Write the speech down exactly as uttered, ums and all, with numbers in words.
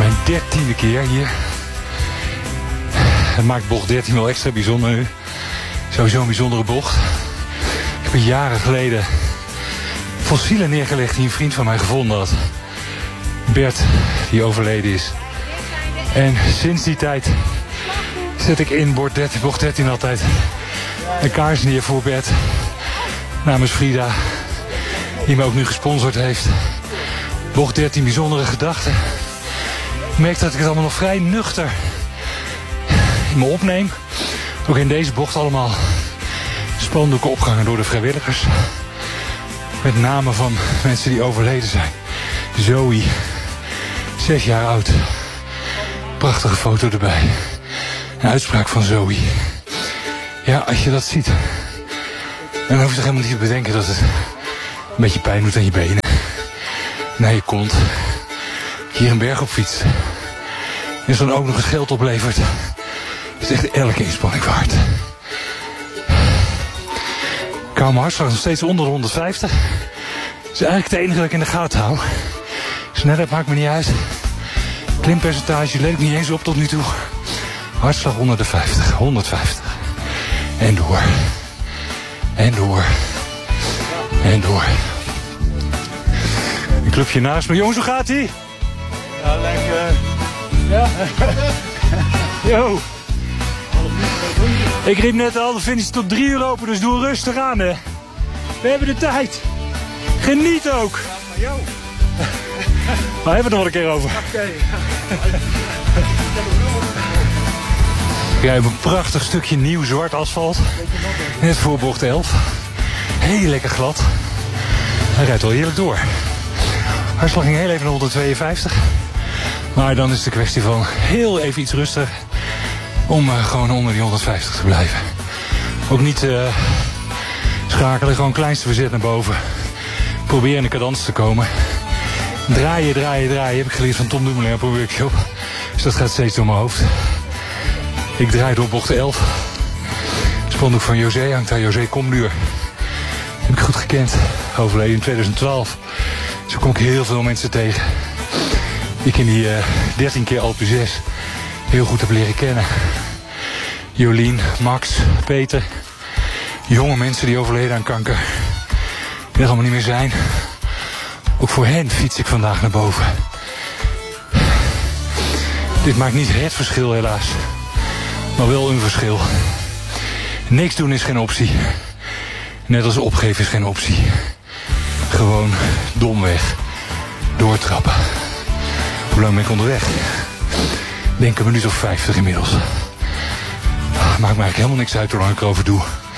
Mijn dertiende keer hier. Het maakt bocht dertien wel extra bijzonder nu. Sowieso een bijzondere bocht. Ik heb er jaren geleden fossielen neergelegd die een vriend van mij gevonden had. Bert, die overleden is. En sinds die tijd zet ik in bocht dertien, bocht dertien altijd een kaars neer voor Bert. Namens Frida, die me ook nu gesponsord heeft. Bocht dertien, bijzondere gedachten. Ik merk dat ik het allemaal nog vrij nuchter in me opneem. Ook in deze bocht allemaal spandoeken opgehangen door de vrijwilligers. Met namen van mensen die overleden zijn. Zoe, zes jaar oud. Prachtige foto erbij. Een uitspraak van Zoe. Ja, als je dat ziet, dan hoef je toch helemaal niet te bedenken dat het een beetje pijn doet aan je benen. Naar je kont. Hier een berg op fietst. En als dan ook nog eens geld oplevert, is echt elke inspanning waard. Ik hou mijn hartslag nog steeds onder de honderdvijftig. Dat is eigenlijk het enige dat ik in de gaten hou. Snelheid maakt me niet uit. Klimpercentage let ik niet eens op tot nu toe. Hartslag onder de vijftig, honderdvijftig. En door. En door. En door. Een clubje naast me. Jongens, hoe gaat ie? Ja, lekker. Ja. Yo. Ik riep net al, de finish tot drie uur open, dus doe rustig aan, hè. We hebben de tijd. Geniet ook. Ja, maar yo. Waar hebben we het nog wel een keer over? Oké. Okay. Ik rijd op een prachtig stukje nieuw zwart asfalt. Net voor bocht elf. Heel lekker glad. Hij rijdt wel heerlijk door. Hartslag ging heel even naar honderdtweeënvijftig. Maar dan is het de kwestie van heel even iets rustiger. Om uh, gewoon onder die honderdvijftig te blijven. Ook niet uh, schakelen, gewoon kleinste verzet naar boven. Probeer in de cadans te komen. Draaien, draaien, draaien. Heb ik geleerd van Tom Dumoulin op een workshop. Dus dat gaat steeds door mijn hoofd. Ik draai door bocht elf. Spandoek van José hangt daar. José Komduur. Heb ik goed gekend. Overleden in tweeduizend twaalf. Zo kom ik heel veel mensen tegen. Die ik in die uh, dertien keer Alpe zes heel goed heb leren kennen. Jolien, Max, Peter. Jonge mensen die overleden aan kanker. Die er allemaal niet meer zijn. Ook voor hen fiets ik vandaag naar boven. Dit maakt niet het verschil helaas. Maar wel een verschil. Niks doen is geen optie. Net als opgeven is geen optie. Gewoon domweg. Doortrappen. Hoe lang ben ik onderweg? Denk een minuut of vijftig inmiddels. Maakt me eigenlijk helemaal niks uit hoe lang ik erover doe.